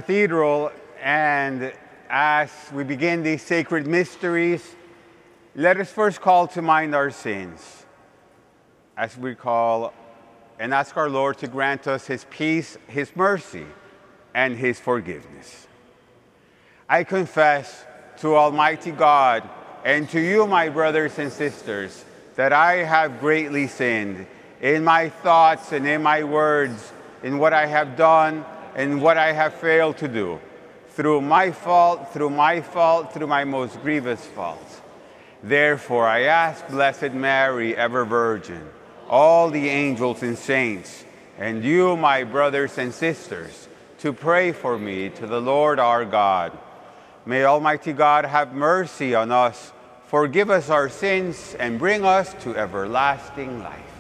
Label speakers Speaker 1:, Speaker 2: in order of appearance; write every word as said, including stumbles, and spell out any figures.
Speaker 1: cathedral, and as we begin these sacred mysteries, let us first call to mind our sins as we call and ask our Lord to grant us his peace, his mercy, and his forgiveness. I confess to Almighty God and to you, my brothers and sisters, that I have greatly sinned in my thoughts and in my words, in what I have done and what I have failed to do, through my fault, through my fault, through my most grievous faults. Therefore, I ask Blessed Mary, ever Virgin, all the angels and saints, and you, my brothers and sisters, to pray for me to the Lord our God. May Almighty God have mercy on us, forgive us our sins, and bring us to everlasting life.